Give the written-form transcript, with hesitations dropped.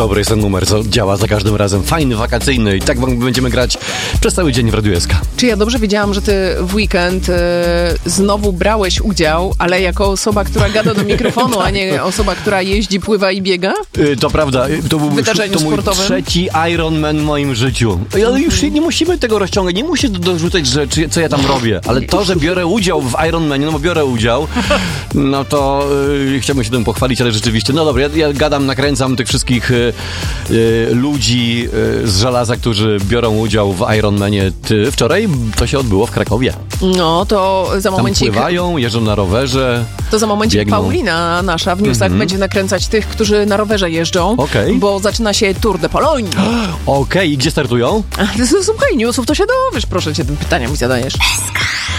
dobry jest ten numer, co działa za każdym razem. Fajny, wakacyjny i tak będziemy grać przez cały dzień w Radiu SK. Czy ja dobrze wiedziałam, że ty w weekend znowu brałeś udział, ale jako osoba, która gada do mikrofonu, a nie osoba, która jeździ, pływa i biega? To prawda, to był mój trzeci Ironman w moim życiu. Ale już nie musimy tego rozciągać, nie musi dorzucać, co ja tam robię, ale to, że biorę udział w Ironmanie, no bo biorę udział, no to chciałbym się tym pochwalić, ale rzeczywiście, no dobra, ja gadam, nakręcam tych wszystkich ludzi z żelaza, którzy biorą udział w Ironmanie. Wczoraj to się odbyło w Krakowie. No, to za momencik... Tam pływają, jeżdżą na rowerze. To za momencik biegną. Paulina nasza w newsach będzie nakręcać tych, którzy na rowerze jeżdżą, bo zaczyna się Tour de Pologne. Okej, i gdzie startują? Słuchaj, newsów to się dowiesz, proszę cię, tym pytaniami zadajesz.